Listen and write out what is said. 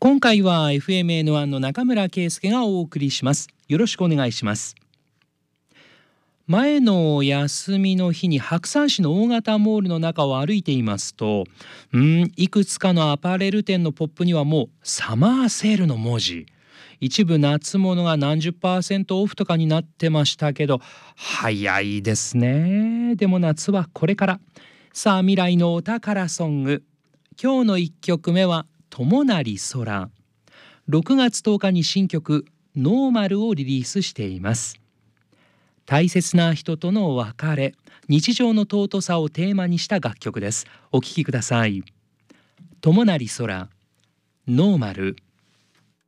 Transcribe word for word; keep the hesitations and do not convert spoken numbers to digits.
今回は エフエムエヌワン の中村圭介がお送りします。よろしくお願いします。前の休みの日に白山市の大型モールの中を歩いていますと、うーんいくつかのアパレル店のポップにはもうサマーセールの文字、一部夏物が何十パーセントオフとかになってましたけど、早いですね。でも夏はこれから。さあ、未来のお宝ソング、今日のいっきょくめは友成空。ろくがつとおかに新曲ノーマルをリリースしています。大切な人との別れ、日常の尊さをテーマにした楽曲です。お聴きください。友成空、ノーマル。